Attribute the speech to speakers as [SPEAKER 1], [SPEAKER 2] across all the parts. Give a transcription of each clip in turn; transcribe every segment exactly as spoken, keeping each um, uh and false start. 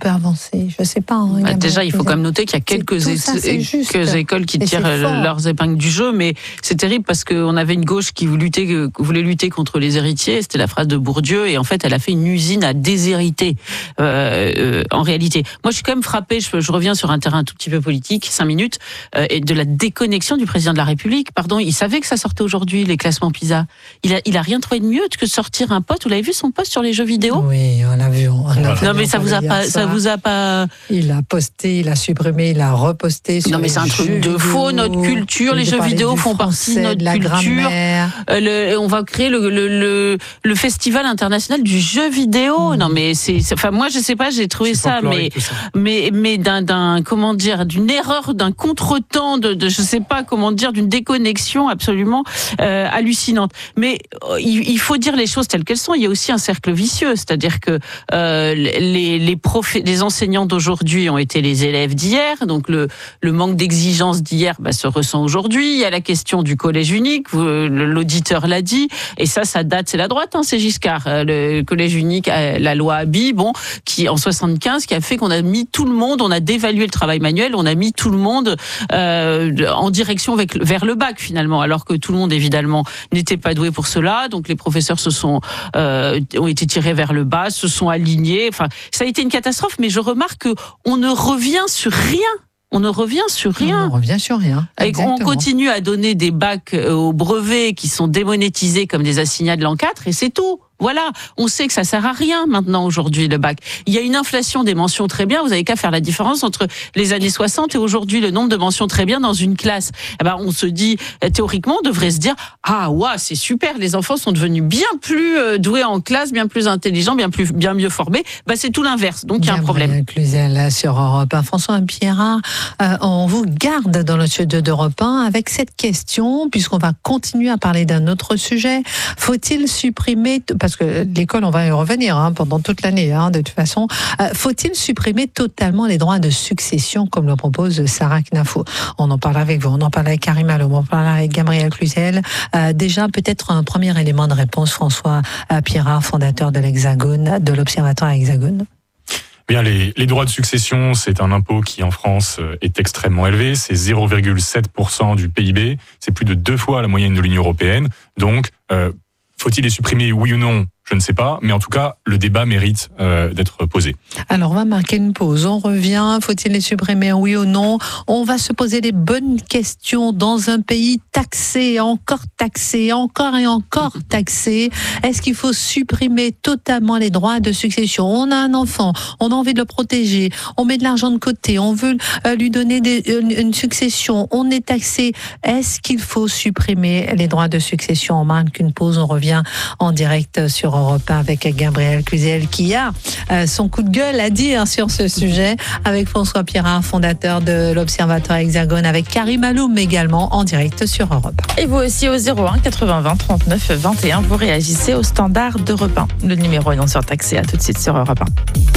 [SPEAKER 1] peu avancé. Je sais pas. Hein,
[SPEAKER 2] bah, déjà, il faut quand même noter qu'il y a quelques, é-
[SPEAKER 1] ça,
[SPEAKER 2] é- quelques écoles qui tirent leurs épingles du jeu, mais c'est terrible parce qu'on avait une gauche qui voulait lutter, voulait lutter contre les héritiers. C'était la phrase de Bourdieu, et en fait, elle a fait une usine à déshériter. Euh, euh, en réalité, moi, je suis quand même frappée. Je, je reviens sur un terrain un tout petit peu politique, cinq minutes, euh, et de la déconnexion du président de la République. Pardon, il savait que ça sortait aujourd'hui les classements PISA. Il a, il a rien trouvé de mieux que de sortir un post. Vous l'avez vu son post sur les jeux vidéo?
[SPEAKER 1] Oui, on l'a vu. On l'a vu.
[SPEAKER 2] Non, mais ça vous a pas, ça. ça vous a pas.
[SPEAKER 1] Il a posté, il a supprimé, il a reposté. Sur
[SPEAKER 2] non, mais c'est un truc de faux. Notre culture, les jeux vidéo font partie de notre de la culture. Euh, le, on va créer le, le, le, le festival international du jeu vidéo. Mmh. Non, mais c'est, enfin, moi, je sais pas, j'ai trouvé ça, mais, ça, mais, mais d'un, d'un, comment dire, d'une erreur, d'un contretemps, de, de, je sais pas comment dire, d'une déconnexion absolument euh, hallucinante. Mais euh, il, il faut dire les choses telles qu'elles sont. Il y a aussi un cercle vicieux, c'est-à-dire que euh, les, les profs, les enseignants d'aujourd'hui ont été les élèves d'hier, donc le, le manque d'exigence d'hier bah, se ressent aujourd'hui. Il y a la question du collège unique, l'auditeur l'a dit, et ça, ça date, c'est la droite, hein, c'est Giscard, le collège unique, la loi Abi, bon, qui en soixante-quinze, qui a fait qu'on a mis tout le monde, on a dévalué le travail manuel, on a mis tout le monde euh, en direction avec, vers le bac finalement, alors que tout le monde évidemment n'était pas doué pour cela, donc les professeurs se sont euh, ont été tirés vers le bas, se sont alignés, enfin ça a été une catastrophe, mais je remarque que on ne revient sur rien. On ne revient sur rien.
[SPEAKER 1] On ne revient sur rien.
[SPEAKER 2] Exactement. Et on continue à donner des bacs aux brevets qui sont démonétisés comme des assignats de l'an quatre, et c'est tout. Voilà, on sait que ça sert à rien maintenant aujourd'hui le bac. Il y a une inflation des mentions très bien, vous avez qu'à faire la différence entre les années soixante et aujourd'hui le nombre de mentions très bien dans une classe. Eh ben on se dit théoriquement on devrait se dire ah ouais, c'est super, les enfants sont devenus bien plus doués en classe, bien plus intelligents, bien plus bien mieux formés. Ben c'est tout l'inverse. Donc il y a un problème.
[SPEAKER 1] Cluzel sur Europe un. François Pierrat, euh, on vous garde dans le studio d'Europe un avec cette question puisqu'on va continuer à parler d'un autre sujet. Faut-il supprimer parce que l'école, on va y revenir hein, pendant toute l'année, hein, de toute façon. Euh, faut-il supprimer totalement les droits de succession, comme le propose Sarah Knafo? On en parle avec vous, on en parle avec Karim Alom, on en parle avec Gabriel Cluzel. Euh, déjà, peut-être un premier élément de réponse, François euh, Pierrat, fondateur de l'Hexagone, de l'Observatoire Hexagone.
[SPEAKER 3] Bien, les, les droits de succession, c'est un impôt qui, en France, est extrêmement élevé. C'est zéro virgule sept pour cent du P I B. C'est plus de deux fois la moyenne de l'Union européenne. Donc, euh, faut-il les supprimer, oui ou non? Je ne sais pas, mais en tout cas, le débat mérite euh, d'être posé.
[SPEAKER 1] Alors, on va marquer une pause. On revient. Faut-il les supprimer, oui ou non? On va se poser les bonnes questions dans un pays taxé, encore taxé, encore et encore taxé. Est-ce qu'il faut supprimer totalement les droits de succession? On a un enfant, on a envie de le protéger, on met de l'argent de côté, on veut euh, lui donner des, une, une succession, on est taxé. Est-ce qu'il faut supprimer les droits de succession? On marque une pause. On revient en direct sur Europe un avec Gabriel Cluzel qui a euh, son coup de gueule à dire sur ce sujet avec François Pierrat, fondateur de l'Observatoire Hexagone, avec Karim Alom également en direct sur Europe un.
[SPEAKER 4] Et vous aussi au zéro un quatre-vingts vingt trente-neuf vingt et un, vous réagissez au standard d'Europe un. Le numéro est non surtaxé, à tout de suite sur Europe un.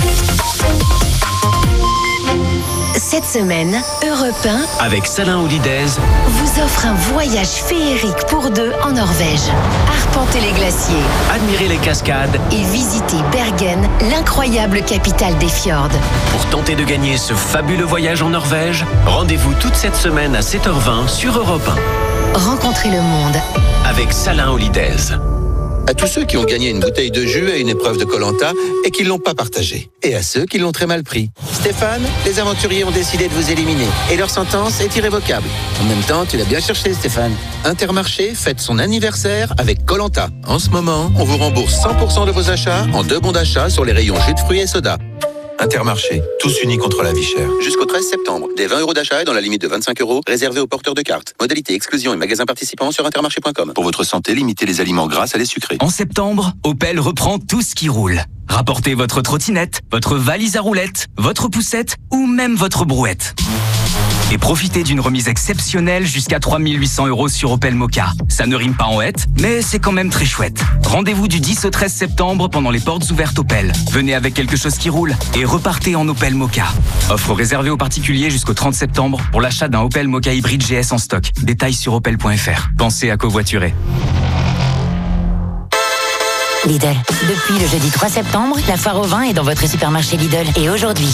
[SPEAKER 5] Cette semaine, Europe un,
[SPEAKER 6] avec Salain Holidays,
[SPEAKER 5] vous offre un voyage féerique pour deux en Norvège. Arpentez les glaciers,
[SPEAKER 6] admirez les cascades
[SPEAKER 5] et visitez Bergen, l'incroyable capitale des fjords.
[SPEAKER 6] Pour tenter de gagner ce fabuleux voyage en Norvège, rendez-vous toute cette semaine à sept heures vingt sur Europe un.
[SPEAKER 5] Rencontrez le monde
[SPEAKER 6] avec Salain Holidays.
[SPEAKER 7] À tous ceux qui ont gagné une bouteille de jus à une épreuve de Koh-Lanta et qui ne l'ont pas partagée. Et à ceux qui l'ont très mal pris. Stéphane, les aventuriers ont décidé de vous éliminer. Et leur sentence est irrévocable. En même temps, tu l'as bien cherché, Stéphane. Intermarché fête son anniversaire avec Koh-Lanta. En ce moment, on vous rembourse cent pour cent de vos achats en deux bons d'achat sur les rayons jus de fruits et soda. Intermarché, tous unis contre la vie chère. Jusqu'au treize septembre, des vingt euros d'achat et dans la limite de vingt-cinq euros, réservés aux porteurs de cartes. Modalité, exclusion et magasins participants sur intermarché point com. Pour votre santé, limitez les aliments gras, salés, sucrés.
[SPEAKER 8] En septembre, Opel reprend tout ce qui roule. Rapportez votre trottinette, votre valise à roulettes, votre poussette ou même votre brouette. Et profitez d'une remise exceptionnelle jusqu'à trois mille huit cents euros sur Opel Mokka. Ça ne rime pas en hête, mais c'est quand même très chouette. Rendez-vous du dix au treize septembre pendant les portes ouvertes Opel. Venez avec quelque chose qui roule et repartez en Opel Mokka. Offre réservée aux particuliers jusqu'au trente septembre pour l'achat d'un Opel Mokka hybride G S en stock. Détails sur opel point f r. Pensez à covoiturer.
[SPEAKER 9] Lidl. Depuis le jeudi trois septembre, la foire au vin est dans votre supermarché Lidl. Et aujourd'hui,